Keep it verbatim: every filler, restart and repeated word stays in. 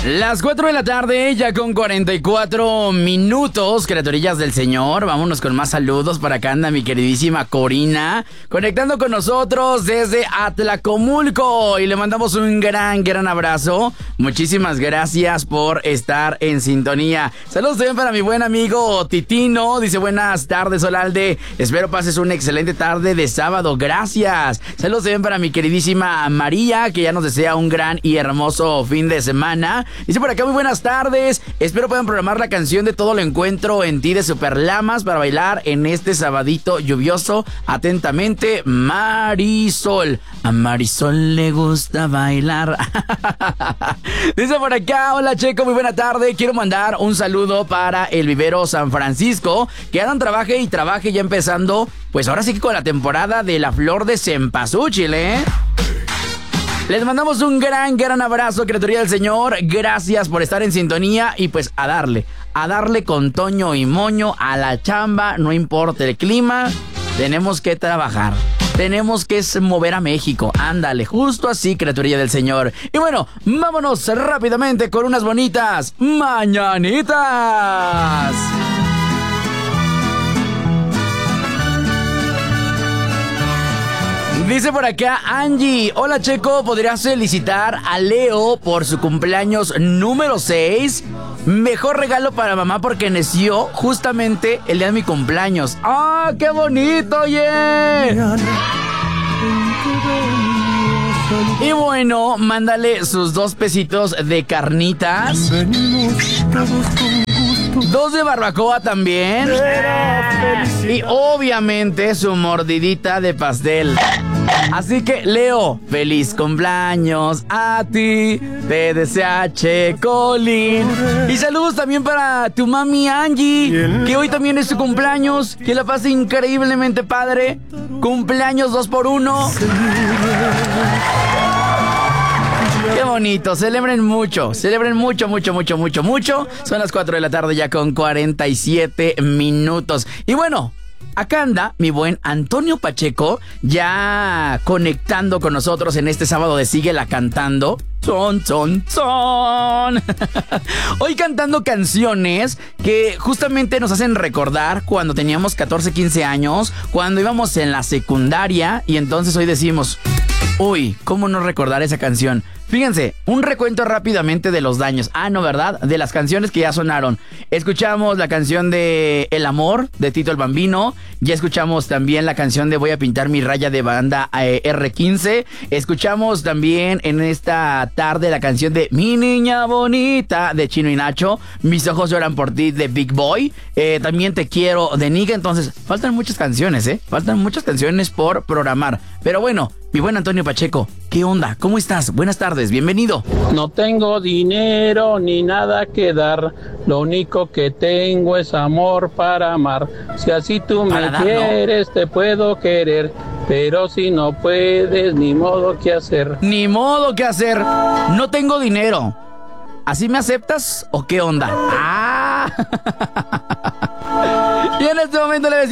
Las cuatro de la tarde, ya con cuarenta y cuatro minutos, criaturillas del Señor. Vámonos con más saludos. Para acá anda mi queridísima Corina, conectando con nosotros desde Atlacomulco. Y le mandamos un gran, gran abrazo. Muchísimas gracias por estar en sintonía. Saludos también para mi buen amigo Titino. Dice, buenas tardes, Olalde. Espero pases una excelente tarde de sábado. Gracias. Saludos también para mi queridísima María, que ya nos desea un gran y hermoso fin de semana. Dice por acá, muy buenas tardes. Espero puedan programar la canción de Todo lo encuentro en ti de Superlamas para bailar en este sabadito lluvioso. Atentamente, Marisol. A Marisol le gusta bailar. Dice por acá, hola Checo, muy buena tarde. Quiero mandar un saludo para el Vivero San Francisco, que andan trabaje y trabaje ya empezando, pues ahora sí que con la temporada de la flor de cempasúchil, ¿eh? Les mandamos un gran, gran abrazo, criatura del Señor. Gracias por estar en sintonía y pues a darle, a darle con Toño y Moño a la chamba, no importa el clima, tenemos que trabajar. Tenemos que mover a México. Ándale, justo así, criaturilla del Señor. Y bueno, vámonos rápidamente con unas bonitas mañanitas. Dice por acá Angie, hola Checo, ¿podrías felicitar a Leo por su cumpleaños número seis? Mejor regalo para mamá porque nació justamente el día de mi cumpleaños. ¡Ah, qué bonito, oye! Y bueno, mándale sus dos pesitos de carnitas. Dos de barbacoa también. Y obviamente su mordidita de pastel. Así que, Leo, feliz cumpleaños a ti. Te desea Checolín. Y saludos también para tu mami Angie, que hoy también es su cumpleaños. Que la pase increíblemente padre. Cumpleaños dos por uno. Qué bonito, celebren mucho, celebren mucho, mucho, mucho, mucho, mucho. Son las cuatro de la tarde ya con cuarenta y siete minutos. Y bueno, acá anda mi buen Antonio Pacheco, ya conectando con nosotros en este sábado de Síguela Cantando. Son, son, son. Hoy cantando canciones que justamente nos hacen recordar cuando teníamos catorce, quince años, cuando íbamos en la secundaria, y entonces hoy decimos, uy, ¿cómo no recordar esa canción? Fíjense, un recuento rápidamente de los daños. Ah, no, ¿verdad? De las canciones que ya sonaron. Escuchamos la canción de El Amor, de Tito el Bambino. Ya escuchamos también la canción de Voy a pintar mi raya, de banda eh, erre quince. Escuchamos también en esta tarde la canción de Mi Niña Bonita, de Chino y Nacho. Mis ojos lloran por ti, de Big Boy. Eh, también Te quiero, de Niga. Entonces, faltan muchas canciones, ¿eh? Faltan muchas canciones por programar. Pero bueno, mi buen Antonio Pacheco, ¿qué onda? ¿Cómo estás? Buenas tardes, bienvenido. No tengo dinero ni nada que dar, lo único que tengo es amor para amar. Si así tú me dar, quieres, ¿no? Te puedo querer, pero si no puedes, ni modo que hacer. Ni modo que hacer, no tengo dinero. ¿Así me aceptas o qué onda? ¡Ah! Y en este momento le decimos